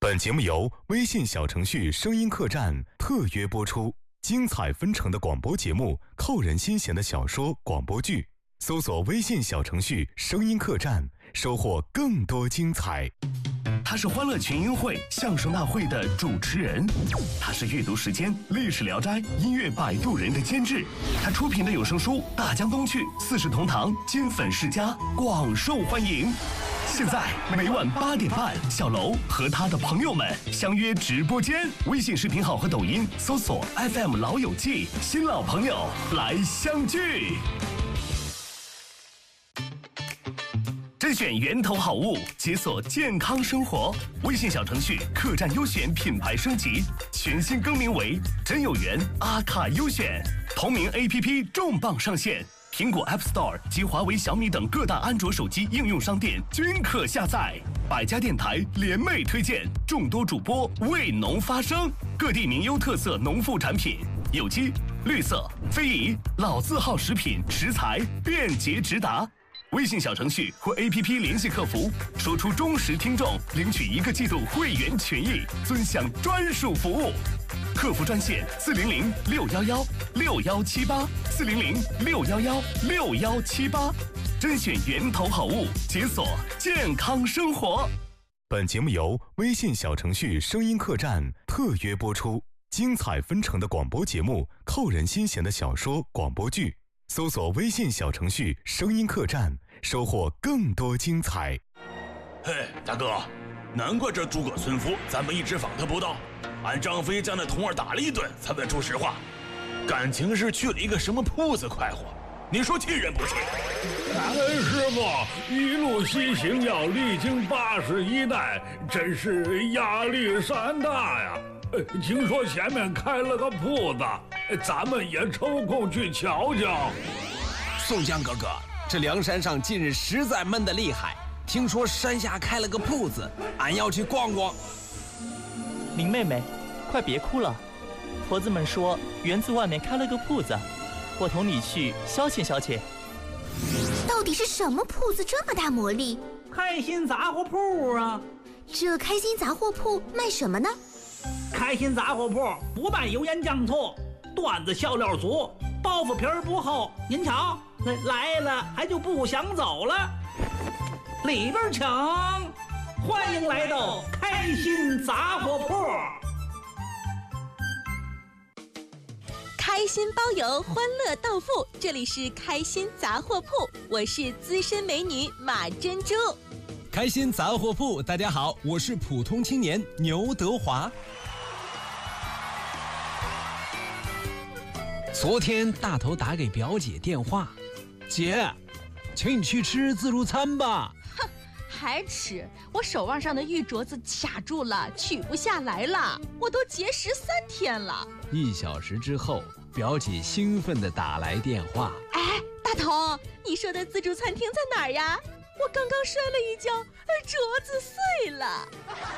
本节目由微信小程序声音客栈特约播出，精彩纷呈的广播节目，扣人心弦的小说广播剧，搜索微信小程序声音客栈，收获更多精彩。 他是欢乐群英会相声大会的主持人，他是阅读时间历史聊斋音乐摆渡人的监制，他出品的有声书《大江东去》四世同堂金粉世家广受欢迎。现在每晚8点半，小楼和他的朋友们相约直播间，微信视频号和抖音搜索 FM 老友记，新老朋友来相聚。甄选源头好物，解锁健康生活。微信小程序客栈优选品牌升级，全新更名为真有缘阿卡优选。同名 APP 重磅上线，苹果 App Store 及华为、小米等各大安卓手机应用商店均可下载。百家电台联袂推荐，众多主播为农发声，各地名优特色农副产品，有机、绿色、非遗、老字号食品食材便捷直达。微信小程序或 APP 联系客服，说出忠实听众，领取1个季度会员权益，尊享专属服务。客服专线400-611-6178，400-611-6178，甄选源头好物，解锁健康生活。 本节目由微信小程序声音客栈特约播出，精彩纷呈的广播节目，扣人心弦的小说广播剧，搜索微信小程序声音客栈，收获更多精彩。 嘿，大哥，难怪这诸葛村夫咱们一直访他不到，俺张飞将那童儿打了一顿才问出实话，感情是去了一个什么铺子快活，你说气人不气？ 师傅一路西行要历经81代，真是压力山大呀。听说前面开了个铺子，咱们也抽空去瞧瞧。 宋江哥哥，这梁山上近日实在闷得厉害，听说山下开了个铺子，俺要去逛逛。 林妹妹，快别哭了，婆子们说园子外面开了个铺子，我同你去消遣消遣。 到底是什么铺子这么大魔力？ 开心杂货铺啊！ 这开心杂货铺卖什么呢？ 开心杂货铺不卖油盐酱醋，段子笑料足，包袱皮儿不厚。您瞧，来了还就不想走了。里边请，欢迎来到开心杂货铺。 开心包邮，欢乐到付，这里是开心杂货铺，我是资深美女马珍珠。 开心杂货铺，大家好，我是普通青年牛德华。昨天大头打给表姐电话，姐，请你去吃自助餐吧。 哼，还吃？我手腕上的玉镯子卡住了，取不下来了，我都节食3天了。 1小时之后，表姐兴奋地打来电话。 哎，大头，你说的自助餐厅在哪儿呀？我刚刚摔了一跤，镯子碎了。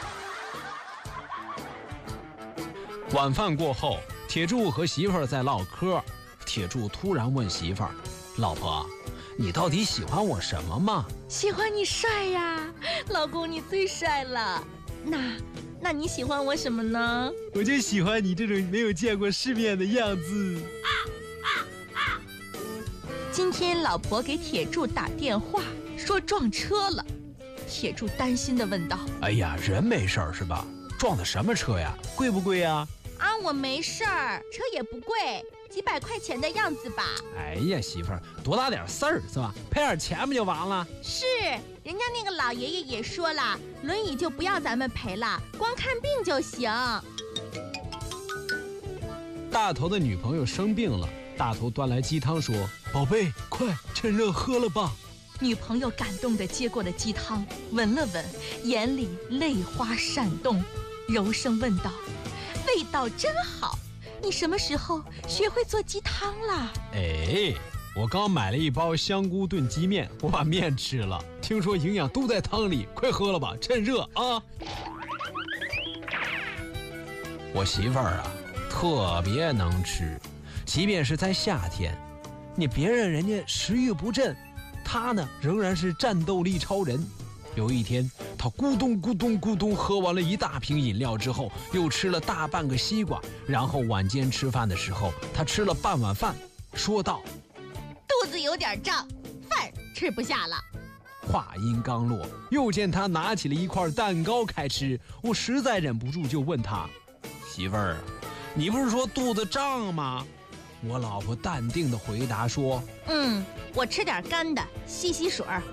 晚饭过后，铁柱和媳妇儿在唠嗑。铁柱突然问媳妇儿：“老婆，你到底喜欢我什么嘛？”“ 喜欢你帅呀，老公你最帅了。那你喜欢我什么呢？”“ 我就喜欢你这种没有见过世面的样子。” 今天老婆给铁柱打电话说撞车了，铁柱担心地问道：“ 哎呀，人没事儿是吧？撞的什么车呀？贵不贵呀？”“ 啊，我没事儿，车也不贵，几百块钱的样子吧。”“ 哎呀，媳妇儿，多大点事儿是吧？赔点钱不就完了？”“ 是，人家那个老爷爷也说了，轮椅就不要咱们赔了，光看病就行。” 大头的女朋友生病了，大头端来鸡汤说：“宝贝，快趁热喝了吧。” 女朋友感动地接过了鸡汤，闻了闻，眼里泪花闪动，柔声问道：“味道真好，你什么时候学会做鸡汤了？”“ 哎，我刚买了一包香菇炖鸡面，我把面吃了，听说营养都在汤里，快喝了吧，趁热啊！”我媳妇儿啊，特别能吃，即便是在夏天，你别人家食欲不振，他呢仍然是战斗力超人。有一天， 他咕咚咕咚咕咚喝完了一大瓶饮料之后，又吃了大半个西瓜，然后晚间吃饭的时候，他吃了半碗饭，说道：“ 肚子有点胀，饭吃不下了。” 话音刚落，又见他拿起了一块蛋糕开吃，我实在忍不住就问他：“媳妇儿，你不是说肚子胀吗？”我老婆淡定地回答说：“ 我吃点干的，吸吸水儿。”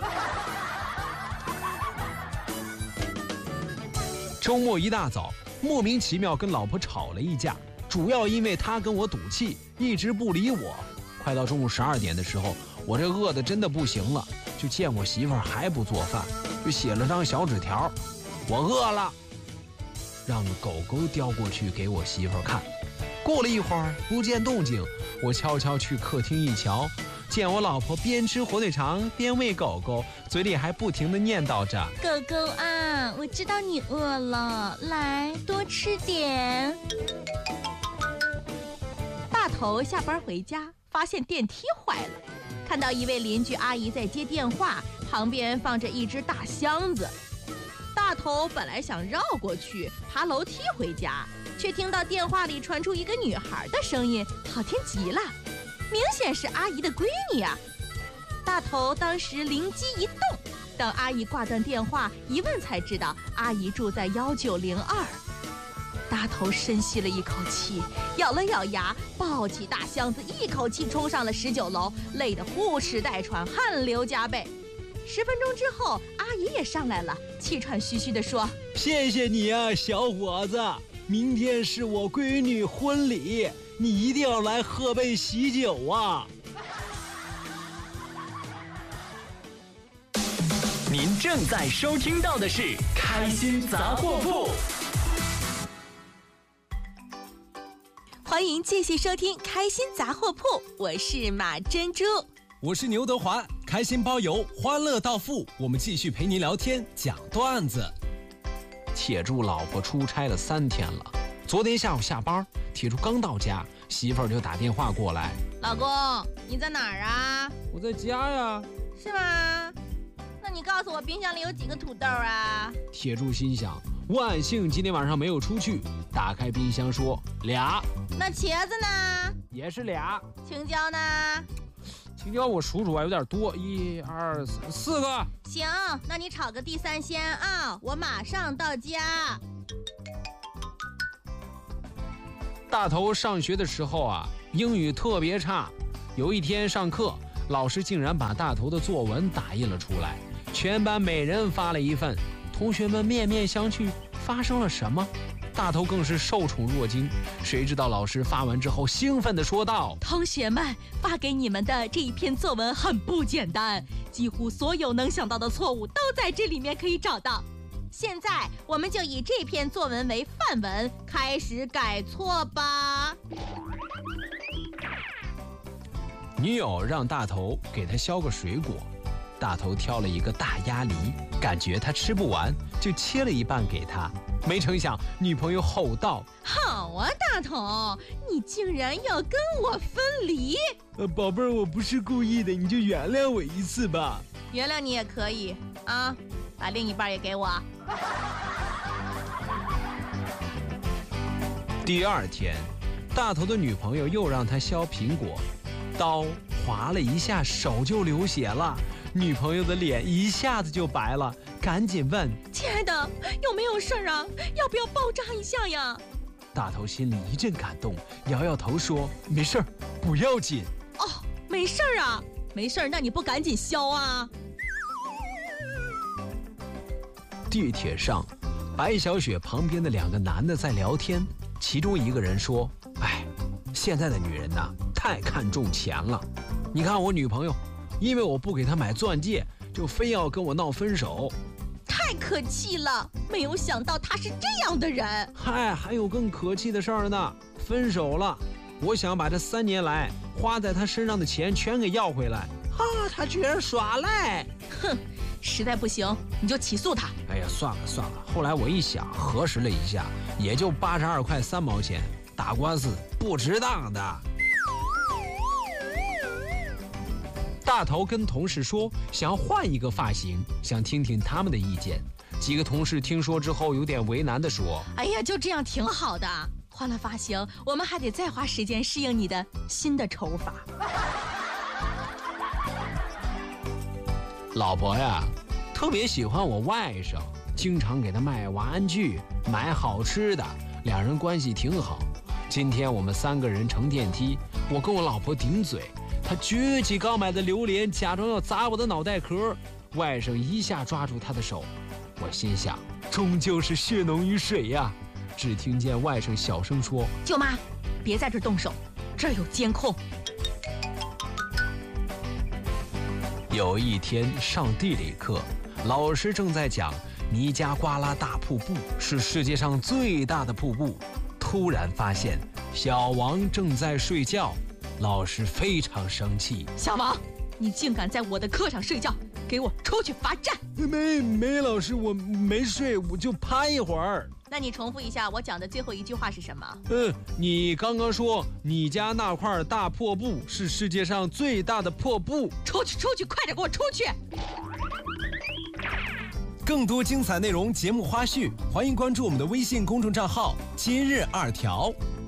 周末一大早，莫名其妙跟老婆吵了一架，主要因为她跟我赌气，一直不理我。快到中午12点的时候，我这饿得真的不行了，就见我媳妇儿还不做饭，就写了张小纸条：“我饿了。”让狗狗叼过去给我媳妇儿看。过了一会儿不见动静，我悄悄去客厅一瞧，见我老婆边吃火腿肠边喂狗狗，嘴里还不停地念叨着：“ 狗狗啊，我知道你饿了，来多吃点。”大头下班回家，发现电梯坏了，看到一位邻居阿姨在接电话，旁边放着一只大箱子。大头本来想绕过去爬楼梯回家，却听到电话里传出一个女孩的声音，好听极了，明显是阿姨的闺女啊。大头当时灵机一动，等阿姨挂断电话一问才知道阿姨住在1902。大头深吸了一口气，咬了咬牙，抱起大箱子一口气冲上了19楼，累得呼哧带喘，汗流浃背。10分钟之后，阿姨也上来了，气喘吁吁地说：“ 谢谢你啊，小伙子，明天是我闺女婚礼，你一定要来喝杯喜酒啊！” 您正在收听到的是《开心杂货铺》， 欢迎继续收听《开心杂货铺》，我是马珍珠， 我是牛德华。开心包邮，欢乐到付，我们继续陪您聊天讲段子。 铁柱老婆出差了3天了，昨天下午下班，铁柱刚到家，媳妇儿就打电话过来：“ 老公，你在哪儿啊？”“ 我在家呀。”“ 是吗？那你告诉我冰箱里有几个土豆啊？” 铁柱心想，万幸今天晚上没有出去，打开冰箱说：“2。”“ 那茄子呢？”“ 也是2。”“ 青椒呢？”“ 青椒我数数啊，有点多，1、2、3、4个。”“ 行，那你炒个地3鲜啊，我马上到家。” 大头上学的时候啊，英语特别差。有一天上课，老师竟然把大头的作文打印了出来，全班每人发了一份。同学们面面相觑，发生了什么？大头更是受宠若惊。谁知道老师发完之后，兴奋地说道：“ 同学们，发给你们的这一篇作文很不简单，几乎所有能想到的错误都在这里面可以找到。现在我们就以这篇作文为范文，开始改错吧。” 女友让大头给他削个水果，大头挑了一个大鸭梨，感觉他吃不完，就切了一半给他。没成想，女朋友吼道：“ 好啊，大头，你竟然要跟我分离！”“ 宝贝儿，我不是故意的，你就原谅我一次吧。”“ 原谅你也可以啊，把另一半也给我。” 第2天，大头的女朋友又让他削苹果，刀划了一下，手就流血了。女朋友的脸一下子就白了，赶紧问：“ 亲爱的，有没有事啊？要不要包扎一下呀？” 大头心里一阵感动，摇摇头说：“没事儿，不要紧。”“ 哦，没事儿啊，没事儿，那你不赶紧削啊？” 地铁上，白小雪旁边的2个男的在聊天，其中一个人说：“哎，现在的女人呐，太看重钱了。你看我女朋友，因为我不给她买钻戒，就非要跟我闹分手。”“ 太可气了，没有想到他是这样的人。”“ 嗨，还有更可气的事儿呢，分手了，我想把这3年来花在他身上的钱全给要回来，他居然耍赖。”“ 哼，实在不行你就起诉他。”“ 哎呀，算了。后来我一想，核实了一下，也就82块3毛钱，打官司不值当的。”大头跟同事说想要换一个发型，想听听他们的意见。 几个同事听说之后，有点为难地说：“ 哎呀，就这样挺好的。换了发型，我们还得再花时间适应你的新的丑法。” 老婆呀，特别喜欢我外甥，经常给他买玩具、买好吃的，两人关系挺好。今天我们3个人乘电梯，我跟我老婆顶嘴，他举起刚买的榴莲，假装要砸我的脑袋壳。外甥一下抓住他的手，我心想，终究是血浓于水呀。只听见外甥小声说：“ 舅妈，别在这儿动手，这儿有监控。” 有一天上地理课，老师正在讲尼加瓜拉大瀑布是世界上最大的瀑布，突然发现小王正在睡觉，老师非常生气：“ 小王，你竟敢在我的课上睡觉，给我出去罚站！” 没老师，我没睡，我就趴一会儿。 那你重复一下我讲的最后一句话是什么？ 你刚刚说你家那块大瀑布是世界上最大的瀑布。 出去，快点给我出去！ 更多精彩内容、节目花絮，欢迎关注我们的微信公众账号“今日2条”。